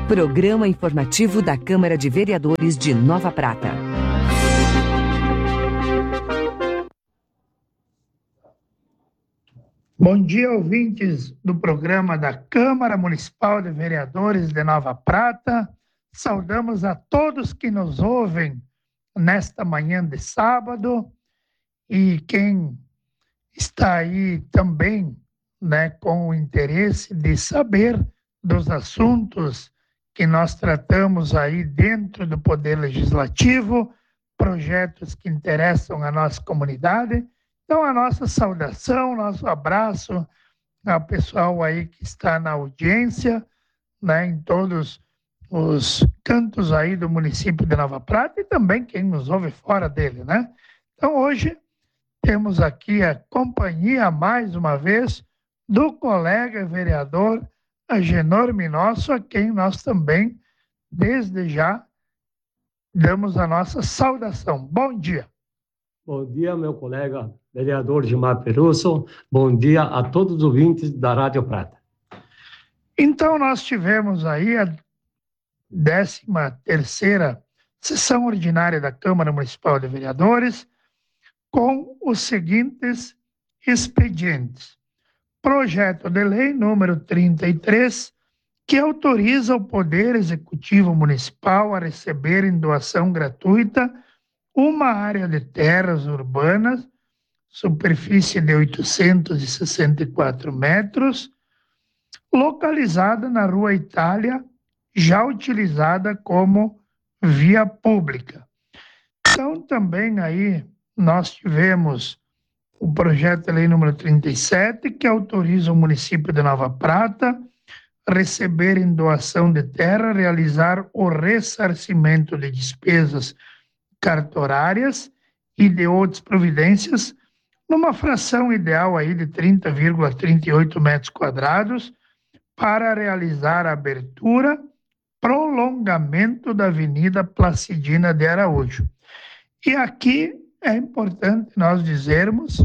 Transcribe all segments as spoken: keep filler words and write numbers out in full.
Programa informativo da Câmara de Vereadores de Nova Prata. Bom dia, ouvintes do programa da Câmara Municipal de Vereadores de Nova Prata. Saudamos a todos que nos ouvem nesta manhã de sábado e quem está aí também, né, com o interesse de saber dos assuntos que nós tratamos aí dentro do Poder Legislativo, projetos que interessam a nossa comunidade. Então, a nossa saudação, nosso abraço ao pessoal aí que está na audiência, né, em todos os cantos aí do município de Nova Prata e também quem nos ouve fora dele, né? Então, hoje temos aqui a companhia, mais uma vez, do colega vereador Agenor Minosso, a quem nós também, desde já, damos a nossa saudação. Bom dia. Bom dia, meu colega vereador Gilmar Perusso. Bom dia a todos os ouvintes da Rádio Prata. Então, nós tivemos aí a décima terceira sessão ordinária da Câmara Municipal de Vereadores com os seguintes expedientes. Projeto de lei número trinta e três, que autoriza o Poder Executivo Municipal a receber em doação gratuita uma área de terras urbanas, superfície de oitocentos e sessenta e quatro metros, localizada na Rua Itália, já utilizada como via pública. Então, também aí nós tivemos o projeto de lei número trinta e sete, que autoriza o município de Nova Prata receber em doação de terra, realizar o ressarcimento de despesas cartorárias e de outras providências, numa fração ideal aí de trinta vírgula trinta e oito metros quadrados, para realizar a abertura, prolongamento da Avenida Placidina de Araújo. E aqui é importante nós dizermos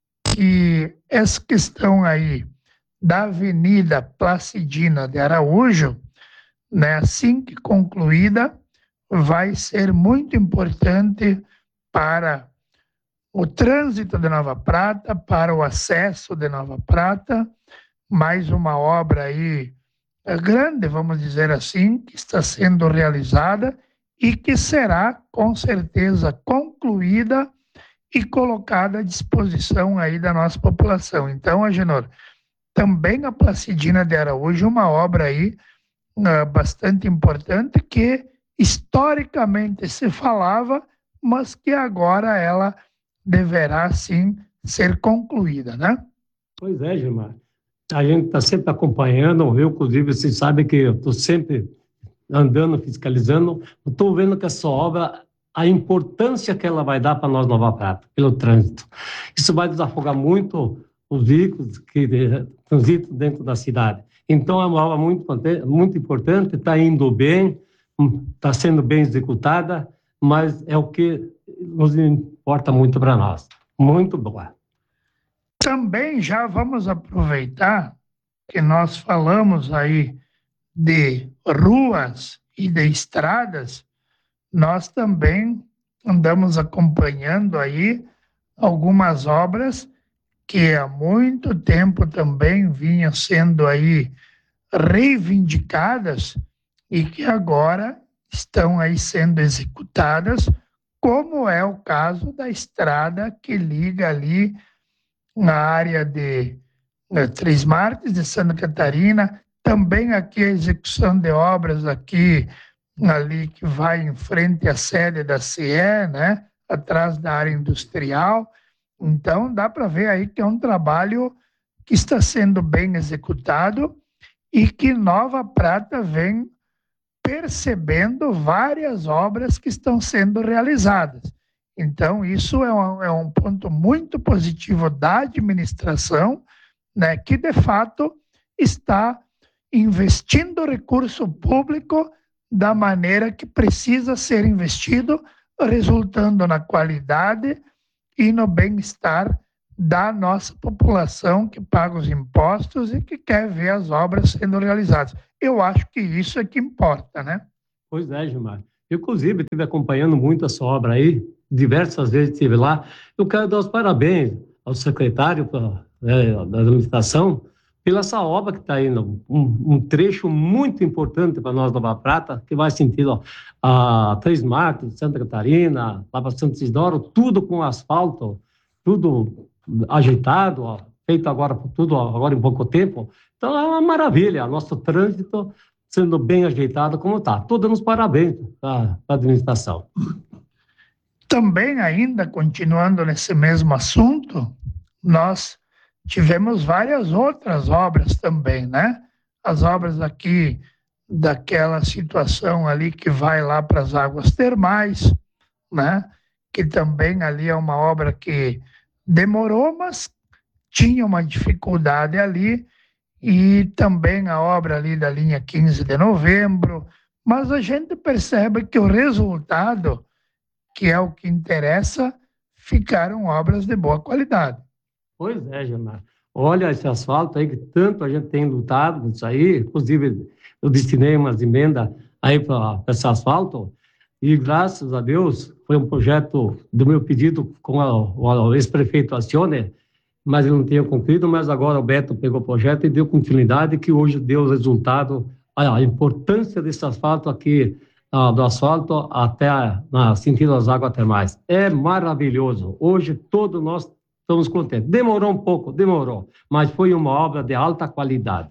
que essa questão aí da Avenida Placidina de Araújo, né, assim que concluída, vai ser muito importante para o trânsito de Nova Prata, para o acesso de Nova Prata, mais uma obra aí grande, vamos dizer assim, que está sendo realizada e que será, com certeza, concluída e colocada à disposição aí da nossa população. Então, Agenor, também a Placidina de Araújo, uma obra aí uh, bastante importante que historicamente se falava, mas que agora ela deverá, sim, ser concluída, né? Pois é, Gilmar. A gente está sempre acompanhando, eu, inclusive, você sabe que eu estou sempre andando, fiscalizando, estou vendo que essa obra, a importância que ela vai dar para nós, Nova Prata, pelo trânsito. Isso vai desafogar muito os veículos que transitam dentro da cidade. Então, é uma obra muito, muito importante, está indo bem, está sendo bem executada, mas é o que nos importa muito para nós. Muito boa. Também já vamos aproveitar que nós falamos aí de ruas e de estradas, nós também andamos acompanhando aí algumas obras que há muito tempo também vinham sendo aí reivindicadas e que agora estão aí sendo executadas, como é o caso da estrada que liga ali na área de uh, Três Marques, de Santa Catarina, também aqui a execução de obras aqui, ali que vai em frente à sede da C E, né, atrás da área industrial. Então, dá para ver aí que é um trabalho que está sendo bem executado e que Nova Prata vem percebendo várias obras que estão sendo realizadas. Então, isso é um, é um ponto muito positivo da administração, né, que, de fato, está investindo recurso público da maneira que precisa ser investido, resultando na qualidade e no bem-estar da nossa população que paga os impostos e que quer ver as obras sendo realizadas. Eu acho que isso é que importa, né? Pois é, Gilmar. Eu, inclusive, estive acompanhando muito essa obra aí, diversas vezes estive lá. Eu quero dar os parabéns ao secretário é, da administração pela essa obra que está indo, um, um trecho muito importante para nós da Nova Prata, que vai sentido ó, a Três Marques, Santa Catarina, lá para Santo Isidoro, tudo com asfalto, tudo ajeitado, ó, feito agora tudo agora em pouco tempo. Então é uma maravilha, nosso trânsito sendo bem ajeitado como está. Estou dando os parabéns para a administração. Também ainda, continuando nesse mesmo assunto, nós tivemos várias outras obras também, né? As obras aqui daquela situação ali que vai lá para as águas termais, né? Que também ali é uma obra que demorou, mas tinha uma dificuldade ali, e também a obra ali da linha quinze de novembro, mas a gente percebe que o resultado, que é o que interessa, ficaram obras de boa qualidade. Pois é, Gilmar. Olha esse asfalto aí que tanto a gente tem lutado nisso aí, inclusive eu destinei umas emendas aí para esse asfalto, e graças a Deus foi um projeto do meu pedido com a, o ex-prefeito Acione, mas ele não tinha concluído, mas agora o Beto pegou o projeto e deu continuidade, que hoje deu resultado, a importância desse asfalto aqui, ah, do asfalto até a, na sentido das águas termais. É maravilhoso. Hoje todos nós estamos contentes. Demorou um pouco, demorou, mas foi uma obra de alta qualidade.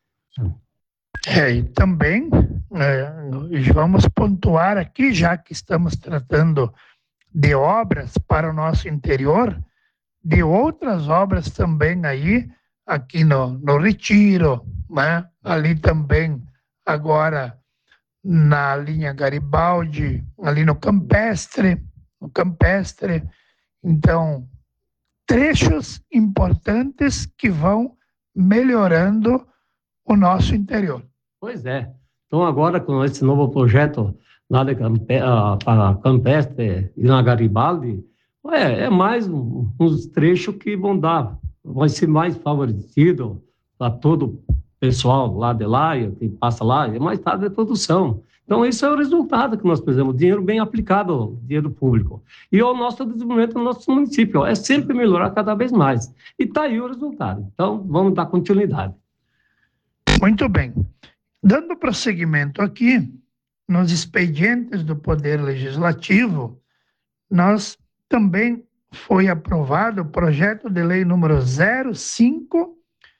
É, e também é, vamos pontuar aqui, já que estamos tratando de obras para o nosso interior, de outras obras também aí, aqui no, no Retiro, né? Ali também, agora na linha Garibaldi, ali no Campestre, no Campestre. Então, trechos importantes que vão melhorando o nosso interior. Pois é. Então, agora com esse novo projeto lá de Campe, uh, para Campestre e na Garibaldi, é, é mais um, uns trechos que vão dar, vai ser mais favorecido para todo o pessoal lá de lá, que passa lá, e mais tarde é produção. Então, isso é o resultado que nós precisamos, dinheiro bem aplicado, dinheiro público. E o nosso desenvolvimento no nosso município é sempre melhorar cada vez mais. E está aí o resultado. Então, vamos dar continuidade. Muito bem. Dando prosseguimento aqui, nos expedientes do Poder Legislativo, nós também foi aprovado o projeto de lei número zero cinco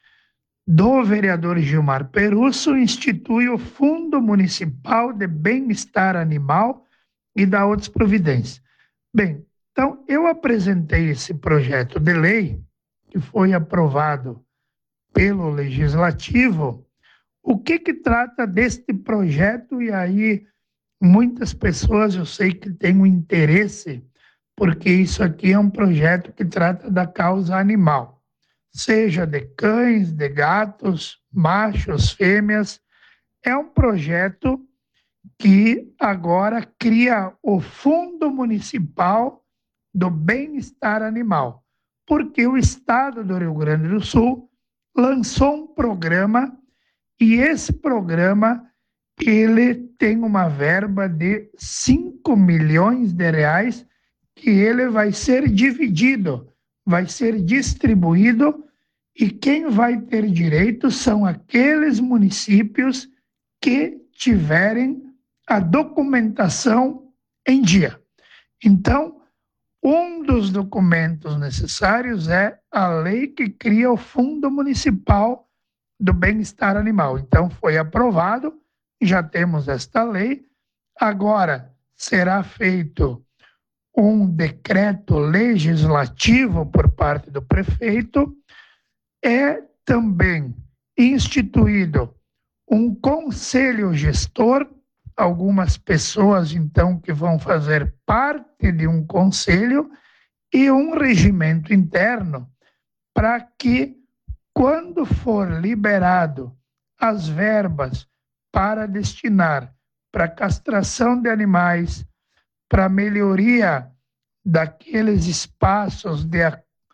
do vereador Gilmar Perusso, institui o Fundo Municipal de Bem-Estar Animal e dá outras providências. Bem, então eu apresentei esse projeto de lei, que foi aprovado pelo Legislativo. O que que trata deste projeto? E aí muitas pessoas eu sei que têm um interesse, porque isso aqui é um projeto que trata da causa animal, seja de cães, de gatos, machos, fêmeas. É um projeto que agora cria o Fundo Municipal do Bem-Estar Animal, porque o Estado do Rio Grande do Sul lançou um programa, e esse programa ele tem uma verba de cinco milhões de reais, que ele vai ser dividido, vai ser distribuído, e quem vai ter direito são aqueles municípios que tiverem a documentação em dia. Então, um dos documentos necessários é a lei que cria o Fundo Municipal do Bem-Estar Animal. Então, foi aprovado, já temos esta lei. Agora será feito um decreto legislativo por parte do prefeito. É também instituído um conselho gestor, algumas pessoas, então, que vão fazer parte de um conselho, e um regimento interno para que, quando for liberado as verbas para destinar para castração de animais, para melhoria daqueles espaços de,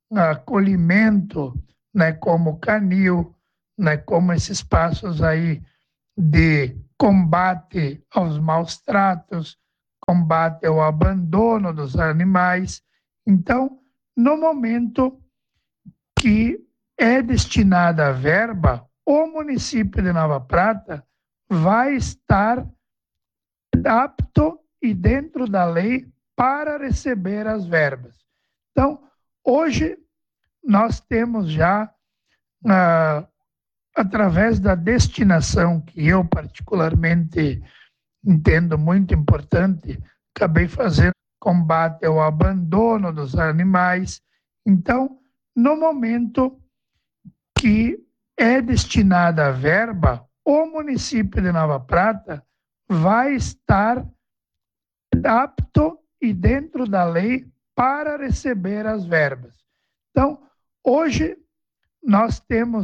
acolhimento, né, como canil, né, como esses passos aí de combate aos maus tratos, combate ao abandono dos animais. Então, no momento que é destinada a verba, o município de Nova Prata vai estar apto e dentro da lei para receber as verbas. Então, hoje nós temos já, ah, através da destinação, que eu particularmente entendo muito importante, acabei fazendo combate ao abandono dos animais. Então, no momento que é destinada a verba, o município de Nova Prata vai estar apto e dentro da lei para receber as verbas. Então, hoje nós temos